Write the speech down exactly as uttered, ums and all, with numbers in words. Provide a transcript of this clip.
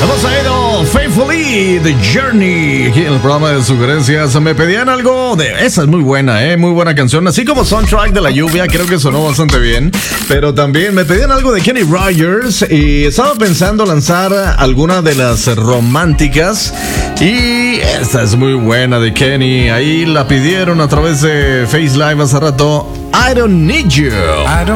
Hemos oído Faithfully, The Journey, aquí en el programa de sugerencias. Me pedían algo de... Esa es muy buena, ¿eh? Muy buena canción. Así como Soundtrack de la Lluvia, creo que sonó bastante bien. Pero también me pedían algo de Kenny Rogers y estaba pensando lanzar alguna de las románticas. Y esta es muy buena de Kenny. Ahí la pidieron a través de Face Live hace rato. I Don't Need You. I don't